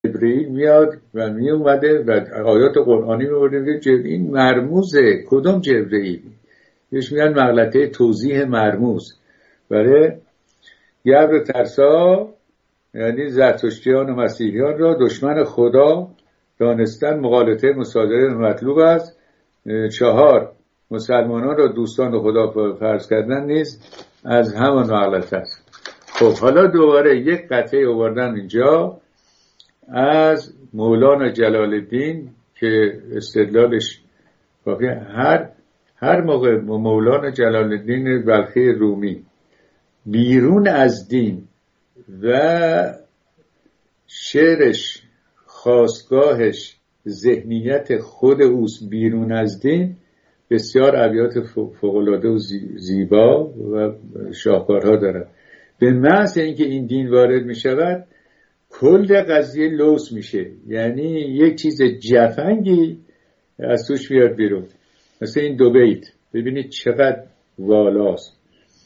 جبرئیل میاد و می اومده و آیات قرآنی میورده که جبرئیل مرموزه. کدوم جبرئیل؟ بهش میگن مغلطه توضیح مرموز. برای گبر ترسا یعنی زرتشتیان و مسیحیان را دشمن خدا دانستن مغالطه مصادره مطلوب است. 4 مسلمانان را دوستان خدا فرض کردن نیز از همان مغلطه است. خب حالا دوباره یک قطعه آوردن اینجا از مولانا جلال الدین که استدلالش کافیه. هر موقع مولانا جلال الدین بلخی رومی بیرون از دین و شعرش خاستگاهش ذهنیت خود اوست بیرون از دین، بسیار ابیات فوق‌العاده و زیبا و شاهکارها داره. به محض اینکه این دین وارد می شود کل قضیه لوس میشه، یعنی یک چیز جفنگی از توش بیاد بیرون. مثل این 2 بیت ببینید چقدر والاست.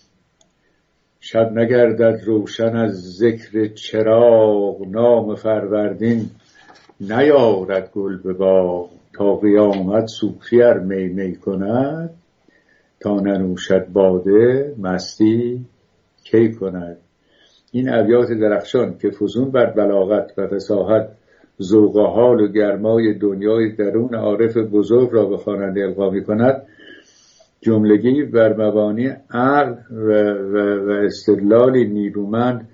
شب نگردد روشن از ذکر چراغ، نام فروردین نیارد گل به باغ. تا قیامت صوفی ار می می کند، تا ننوشد باده مستی کی کند. این ابیات درخشان که فزون بر بلاغت و فصاحت ذوق و حال و گرمای دنیای درون عارف بزرگ را به خواننده القا می‌کند، جملگی بر مبانی عقل و استدلال نیرومند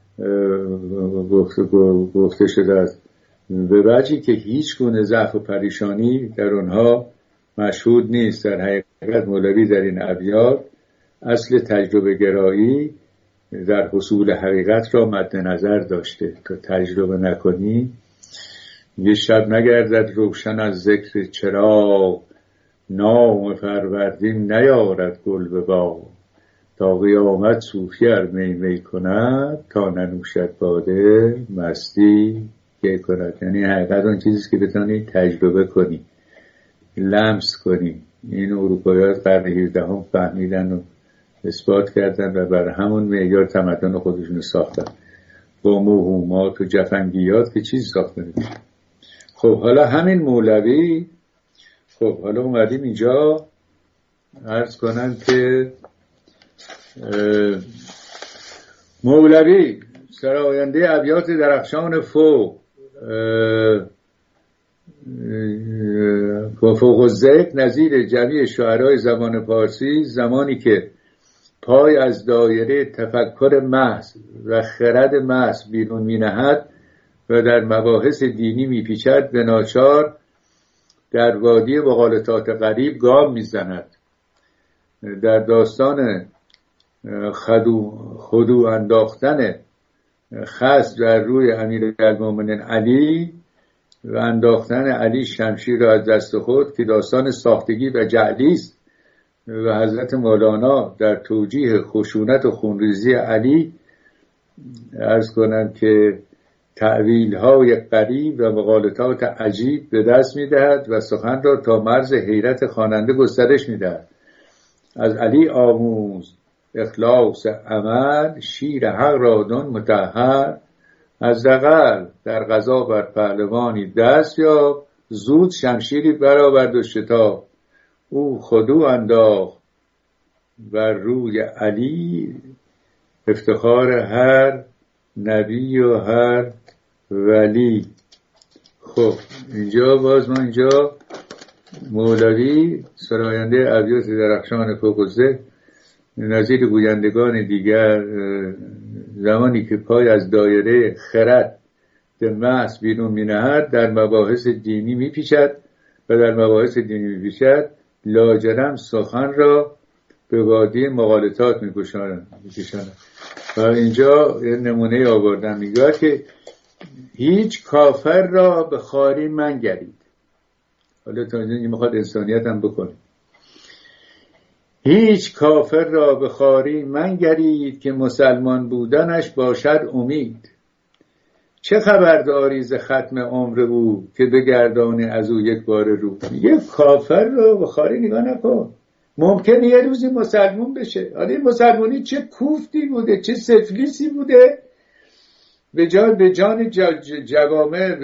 گفته شده است، به وجهی که هیچ گونه ضعف و پریشانی در آنها مشهود نیست. در حقیقت مولوی در این ابیات اصل تجربه گرایی در حصول حقیقت را مد نظر داشته. تا تجربه نکنی یه شب نگردد روشن از ذکر چراغ، نام فروردین نیارد گل به باغ. تا قیامت صوفی ار می می کند، تا ننوشد باده مستی کی کند. یعنی حقیقت اون چیزیست که بتونی تجربه کنی، لمس کنی. این اروپایی‌ها قرن 17 فهمیدن و اثبات کردن و بر همون معیار تمدن خودشون ساختن. با موهومات و جفنگیات که چیزی ساخته نمیشه. خب حالا همین مولوی، خب حالا اومدیم اینجا عرض کنم که مولوی سراینده ابیات درخشان فوق الذکر نظیر جمیع شاعرای زبان پارسی، زمانی که پای از دایره تفکر محض و خرد محض بیرون می نهد و در مباحث دینی می پیچد، به ناچار در وادی مغالطات غریب گام می زند. در داستان خدو انداختن خصم در روی امیرالمومنین علی و انداختن علی شمشیر را از دست خود که داستان ساختگی و جعلی است، و حضرت مولانا در توجیه خشونت و خونریزی علی عرض کنم که تأویل‌های غریب و مغالطات عجیب به دست می‌دهد و سخن را تا مرز حیرت خواننده گسترش می‌دهد. از علی آموز اخلاص عمل، شیر حق را دان مطهر. از دغل در غزا بر پهلوانی دست یاب، زود شمشیری برآورد و شتاب. او خدو انداخت بر روی علی، افتخار هر نبی و هر ولی. خب اینجا باز ما اینجا مولوی سراینده ابیات درخشان فوق الذکر نظیر گویندگان دیگر، زمانی که پای از دایره خرد به محض بیرون می نهد، در مباحث دینی می پیچد و در مباحث دینی می پیچد لاجرم سخن را به وادی مغالطات می کشاند. و اینجا یه نمونه آوردم، میگه که هیچ کافر را به خواری منگرید. حالا تا اینجا میخواد انسانیت هم بکنه. هیچ کافر را به خواری منگرید، که مسلمان بودنش باشد امید. چه خبرداری ز ختم عمر او، که بگردانی از او یک بار رو. یه کافر را به خواری نگاه نکن، ممکنه یه روزی مسلمان بشه. حالا این مسلمانی چه کوفتی بوده، چه سفلیسی بوده، به جان جوامع